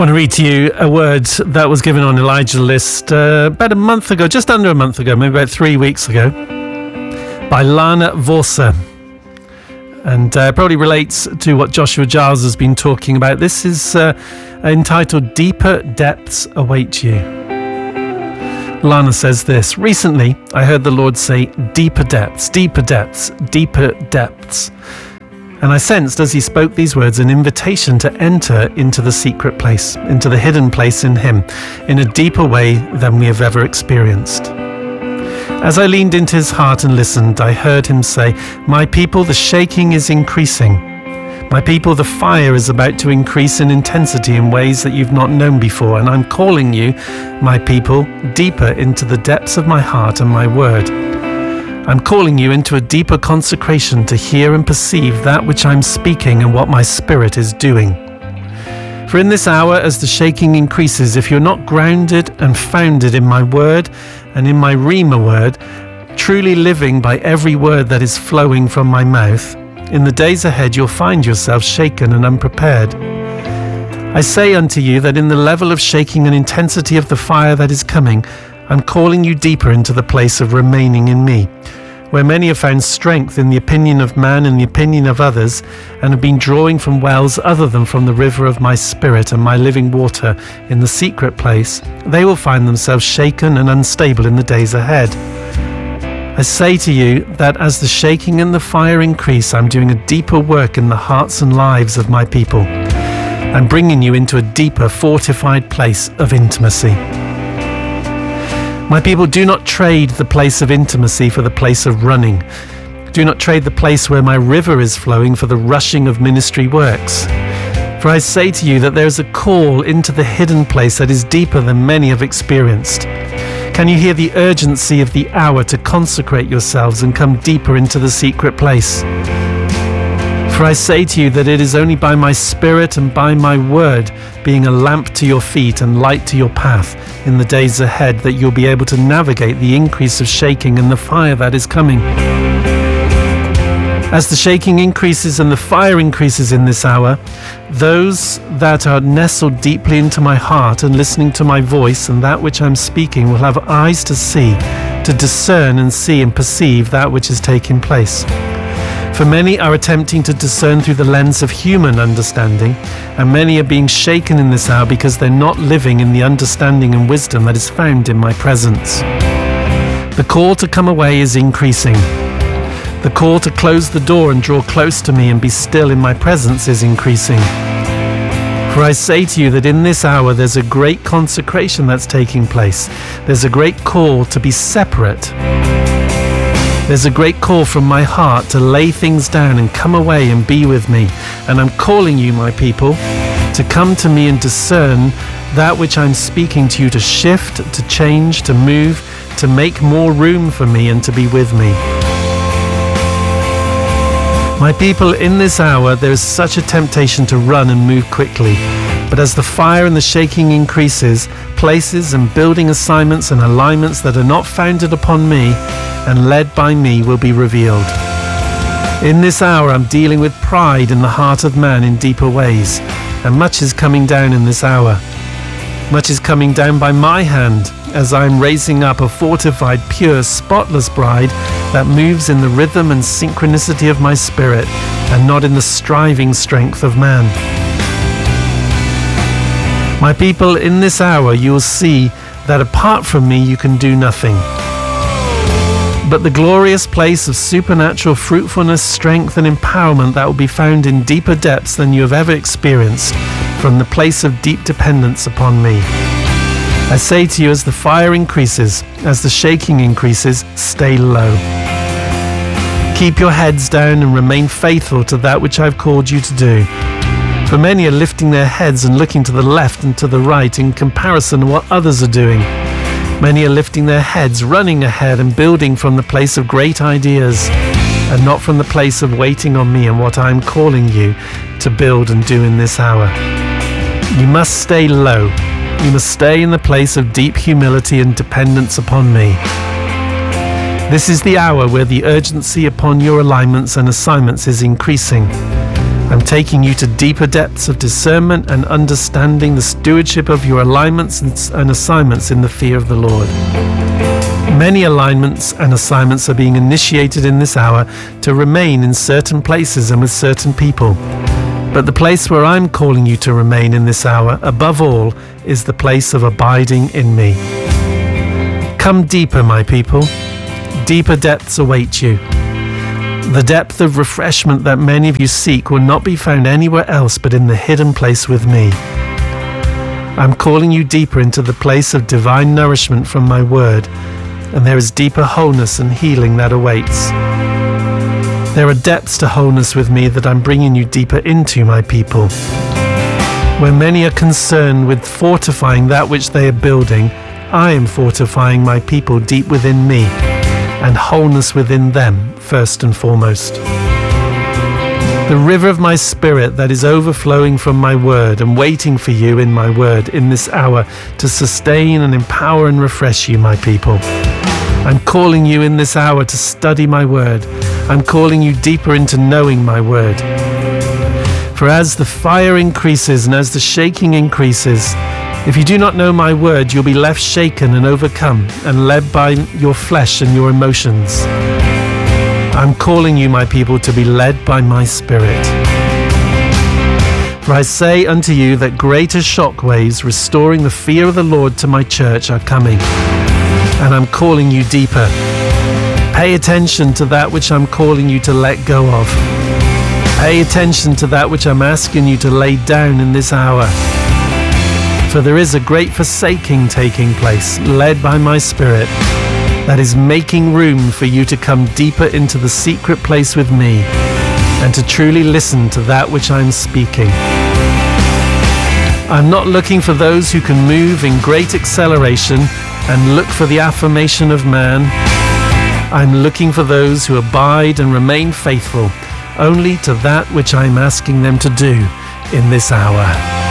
want to read to you a word that was given on Elijah List about a month ago, just under a month ago, maybe about 3 weeks ago, by Lana Vorsa. And probably relates to what Joshua Giles has been talking about. This is entitled Deeper Depths Await You. Lana says this: recently I heard the Lord say, deeper depths, deeper depths, deeper depths. And I sensed as he spoke these words an invitation to enter into the secret place, into the hidden place in him, in a deeper way than we have ever experienced. As I leaned into his heart and listened, I heard him say, my people, the shaking is increasing. My people, the fire is about to increase in intensity in ways that you've not known before. And I'm calling you, my people, deeper into the depths of my heart and my word. I'm calling you into a deeper consecration to hear and perceive that which I'm speaking and what my spirit is doing. For in this hour, as the shaking increases, if you're not grounded and founded in my word and in my Rhema word, truly living by every word that is flowing from my mouth, in the days ahead you'll find yourself shaken and unprepared. I say unto you that in the level of shaking and intensity of the fire that is coming, I'm calling you deeper into the place of remaining in me, where many have found strength in the opinion of man and the opinion of others, and have been drawing from wells other than from the river of my spirit and my living water in the secret place. They will find themselves shaken and unstable in the days ahead. I say to you that as the shaking and the fire increase, I'm doing a deeper work in the hearts and lives of my people. I'm bringing you into a deeper, fortified place of intimacy. My people, do not trade the place of intimacy for the place of running. Do not trade the place where my river is flowing for the rushing of ministry works. For I say to you that there is a call into the hidden place that is deeper than many have experienced. Can you hear the urgency of the hour to consecrate yourselves and come deeper into the secret place? For I say to you that it is only by my Spirit and by my word, being a lamp to your feet and light to your path in the days ahead, that you'll be able to navigate the increase of shaking and the fire that is coming. As the shaking increases and the fire increases in this hour, those that are nestled deeply into my heart and listening to my voice and that which I'm speaking will have eyes to see, to discern and see and perceive that which is taking place. For many are attempting to discern through the lens of human understanding, and many are being shaken in this hour because they're not living in the understanding and wisdom that is found in my presence. The call to come away is increasing. The call to close the door and draw close to me and be still in my presence is increasing. For I say to you that in this hour there's a great consecration that's taking place. There's a great call to be separate. There's a great call from my heart to lay things down and come away and be with me. And I'm calling you, my people, to come to me and discern that which I'm speaking to you, to shift, to change, to move, to make more room for me and to be with me. My people, in this hour there is such a temptation to run and move quickly. But as the fire and the shaking increases, places and building assignments and alignments that are not founded upon me and led by me will be revealed. In this hour I'm dealing with pride in the heart of man in deeper ways, and much is coming down in this hour. Much is coming down by my hand as I am raising up a fortified, pure, spotless bride that moves in the rhythm and synchronicity of my spirit and not in the striving strength of man. My people, in this hour you will see that apart from me you can do nothing. But the glorious place of supernatural fruitfulness, strength and empowerment that will be found in deeper depths than you have ever experienced, from the place of deep dependence upon me. I say to you, as the fire increases, as the shaking increases, stay low. Keep your heads down and remain faithful to that which I've called you to do. For many are lifting their heads and looking to the left and to the right in comparison to what others are doing. Many are lifting their heads, running ahead and building from the place of great ideas and not from the place of waiting on me and what I'm calling you to build and do in this hour. You must stay low. You must stay in the place of deep humility and dependence upon me. This is the hour where the urgency upon your alignments and assignments is increasing. I'm taking you to deeper depths of discernment and understanding the stewardship of your alignments and assignments in the fear of the Lord. Many alignments and assignments are being initiated in this hour to remain in certain places and with certain people. But the place where I'm calling you to remain in this hour, above all, is the place of abiding in me. Come deeper, my people. Deeper depths await you. The depth of refreshment that many of you seek will not be found anywhere else but in the hidden place with me. I'm calling you deeper into the place of divine nourishment from my word, and there is deeper wholeness and healing that awaits. There are depths to wholeness with me that I'm bringing you deeper into, my people. Where many are concerned with fortifying that which they are building, I am fortifying my people deep within me, and wholeness within them first and foremost. The river of my spirit that is overflowing from my word and waiting for you in my word in this hour to sustain and empower and refresh you, my people. I'm calling you in this hour to study my word. I'm calling you deeper into knowing my word. For as the fire increases and as the shaking increases, if you do not know my word, you'll be left shaken and overcome and led by your flesh and your emotions. I'm calling you, my people, to be led by my spirit. For I say unto you that greater shock waves restoring the fear of the Lord to my church are coming, and I'm calling you deeper. Pay attention to that which I'm calling you to let go of. Pay attention to that which I'm asking you to lay down in this hour. For there is a great forsaking taking place, led by my spirit, that is making room for you to come deeper into the secret place with me and to truly listen to that which I'm speaking. I'm not looking for those who can move in great acceleration and look for the affirmation of man. I'm looking for those who abide and remain faithful only to that which I'm asking them to do in this hour.